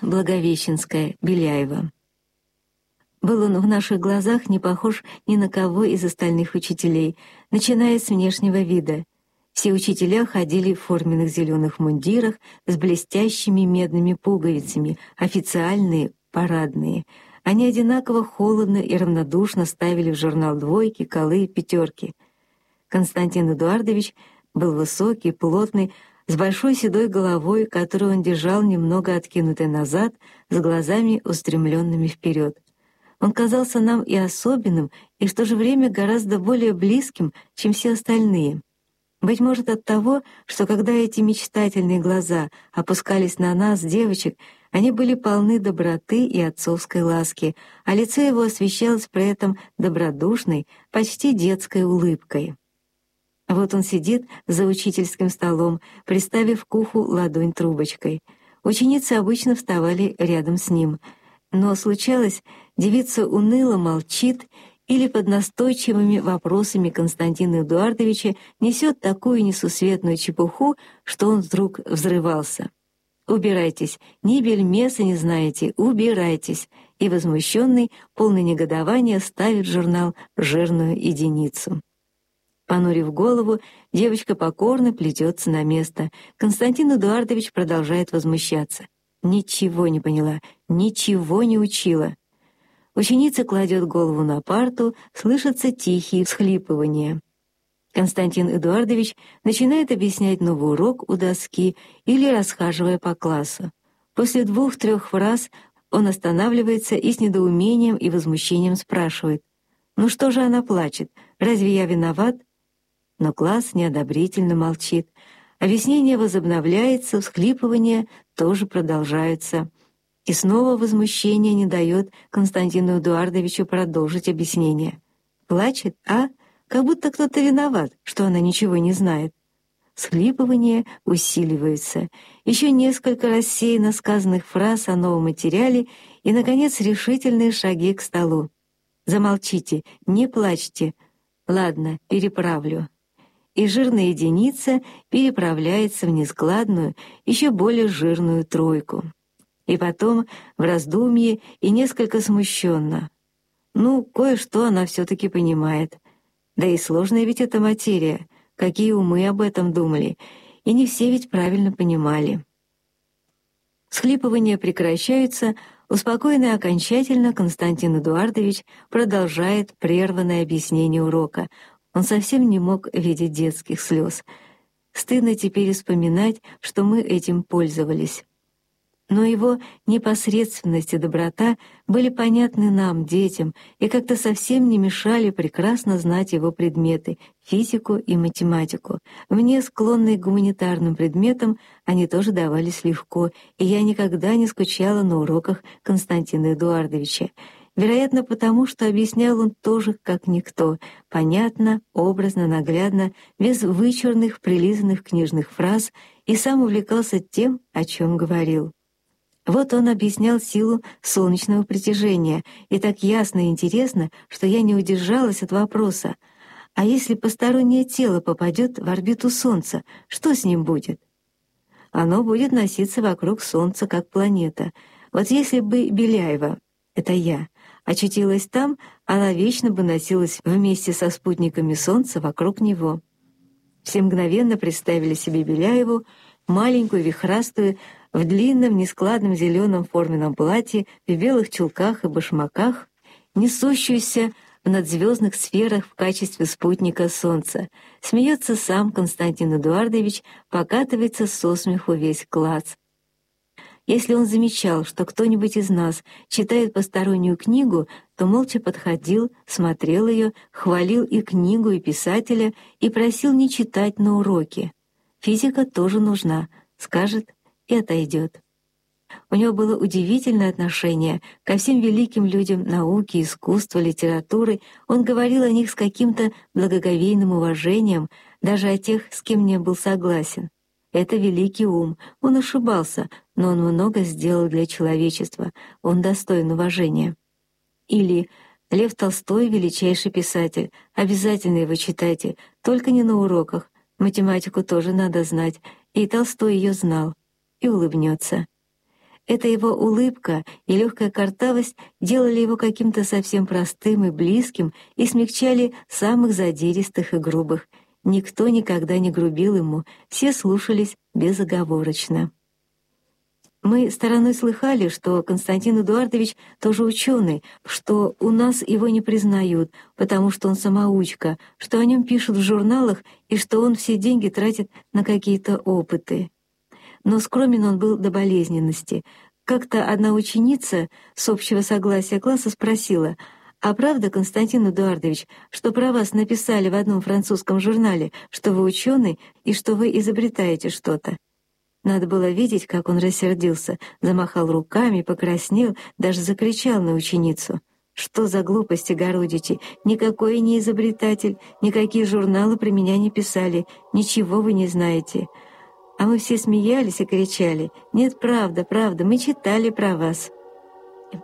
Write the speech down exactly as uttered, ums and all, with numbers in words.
Благовещенская, Беляева. Был он в наших глазах не похож ни на кого из остальных учителей, начиная с внешнего вида. Все учителя ходили в форменных зеленых мундирах с блестящими медными пуговицами, официальные, парадные. Они одинаково холодно и равнодушно ставили в журнал двойки, колы и пятерки. Константин Эдуардович был высокий, плотный, с большой седой головой, которую он держал немного откинутой назад, с глазами устремленными вперед. Он казался нам и особенным, и в то же время гораздо более близким, чем все остальные. Быть может, от того, что когда эти мечтательные глаза опускались на нас, девочек, они были полны доброты и отцовской ласки, а лицо его освещалось при этом добродушной, почти детской улыбкой. Вот он сидит за учительским столом, приставив к уху ладонь трубочкой. Ученицы обычно вставали рядом с ним, но случалось, девица уныло молчит или под настойчивыми вопросами Константина Эдуардовича несет такую несусветную чепуху, что он вдруг взрывался. «Убирайтесь, ни бельмеса не знаете, убирайтесь!» И возмущенный, полный негодования, ставит в журнал жирную единицу. Понурив голову, девочка покорно плетется на место. Константин Эдуардович продолжает возмущаться. Ничего не поняла, ничего не учила. Ученица кладет голову на парту, слышатся тихие всхлипывания. Константин Эдуардович начинает объяснять новый урок у доски или расхаживая по классу. После двух-трех фраз он останавливается и с недоумением и возмущением спрашивает: «Ну что же она плачет? Разве я виноват?» Но класс неодобрительно молчит. Объяснение возобновляется, всхлипывания тоже продолжаются. И снова возмущение не дает Константину Эдуардовичу продолжить объяснение. Плачет, а? Как будто кто-то виноват, что она ничего не знает. Всхлипывания усиливаются. Еще несколько рассеянно сказанных фраз о новом материале и, наконец, решительные шаги к столу. «Замолчите, не плачьте. Ладно, переправлю». И жирная единица переправляется в нескладную, еще более жирную тройку. И потом в раздумье и несколько смущенно. Ну, кое-что она все-таки понимает. Да и сложная ведь эта материя, какие умы об этом думали, и не все ведь правильно понимали. Всхлипывания прекращаются, успокоенный окончательно, Константин Эдуардович продолжает прерванное объяснение урока. Он совсем не мог видеть детских слез. Стыдно теперь вспоминать, что мы этим пользовались. Но его непосредственность и доброта были понятны нам, детям, и как-то совсем не мешали прекрасно знать его предметы — физику и математику. Мне, склонной к гуманитарным предметам, они тоже давались легко, и я никогда не скучала на уроках Константина Эдуардовича. Вероятно, потому что объяснял он тоже как никто, понятно, образно, наглядно, без вычурных, прилизанных книжных фраз, и сам увлекался тем, о чем говорил. Вот он объяснял силу солнечного притяжения, и так ясно и интересно, что я не удержалась от вопроса: а если постороннее тело попадет в орбиту Солнца, что с ним будет? Оно будет носиться вокруг Солнца, как планета. Вот если бы Беляева, это я, очутилась там, она вечно бы носилась вместе со спутниками Солнца вокруг него. Все мгновенно представили себе Беляеву, маленькую, вихрастую, в длинном, нескладном зеленом форменном платье, в белых чулках и башмаках, несущуюся в надзвездных сферах в качестве спутника Солнца. Смеется сам Константин Эдуардович, покатывается со смеху весь класс. Если он замечал, что кто-нибудь из нас читает постороннюю книгу, то молча подходил, смотрел ее, хвалил и книгу, и писателя, и просил не читать на уроке. Физика тоже нужна, скажет и отойдет. У него было удивительное отношение ко всем великим людям науки, искусства, литературы. Он говорил о них с каким-то благоговейным уважением, даже о тех, с кем не был согласен. Это великий ум, он ошибался, но он много сделал для человечества, он достоин уважения. Или Лев Толстой — величайший писатель, обязательно его читайте, только не на уроках, математику тоже надо знать, и Толстой ее знал, и улыбнется. Эта его улыбка и легкая картавость делали его каким-то совсем простым и близким и смягчали самых задиристых и грубых. Никто никогда не грубил ему, все слушались безоговорочно. Мы стороной слыхали, что Константин Эдуардович тоже ученый, что у нас его не признают, потому что он самоучка, что о нем пишут в журналах и что он все деньги тратит на какие-то опыты. Но скромен он был до болезненности. Как-то одна ученица с общего согласия класса спросила: «А правда, Константин Эдуардович, что про вас написали в одном французском журнале, что вы ученый и что вы изобретаете что-то?» Надо было видеть, как он рассердился, замахал руками, покраснел, даже закричал на ученицу: «Что за глупости городите? Никакой не изобретатель, никакие журналы про меня не писали, ничего вы не знаете». А мы все смеялись и кричали: «Нет, правда, правда, мы читали про вас».